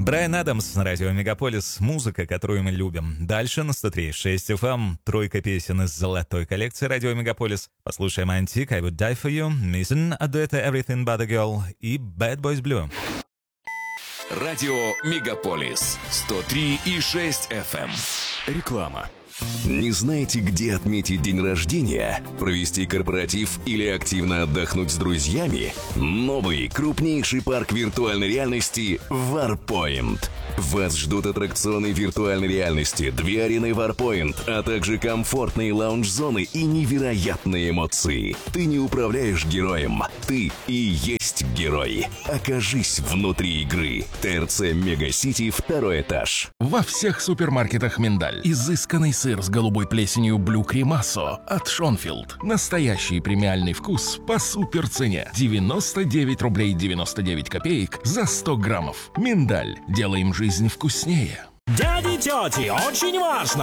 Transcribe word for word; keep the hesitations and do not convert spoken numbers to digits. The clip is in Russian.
Брайан Адамс на радио Мегаполис. Музыка, которую мы любим. Дальше на сто три и шесть эф эм. Тройка песен из золотой коллекции радио Мегаполис. Послушаем Антик, I Would Die For You, Missing, а дуэта Everything But A Girl и Bad Boys Blue. Радио Мегаполис. сто три и шесть эф эм. Реклама. Не знаете, где отметить день рождения, провести корпоратив или активно отдохнуть с друзьями? Новый, крупнейший парк виртуальной реальности Warpoint. Вас ждут аттракционы виртуальной реальности, две арены Warpoint, а также комфортные лаунж-зоны и невероятные эмоции. Ты не управляешь героем, ты и есть герой. Окажись внутри игры. ТРЦ Мегасити, второй этаж. Во всех супермаркетах миндаль. Изысканный сыр с голубой плесенью Blue Cremoso от Шонфилд. Настоящий премиальный вкус по супер цене. девяносто девять рублей девяносто девять копеек за сто граммов. Миндаль. Делаем жизнь вкуснее. Дяди, тети, очень важно!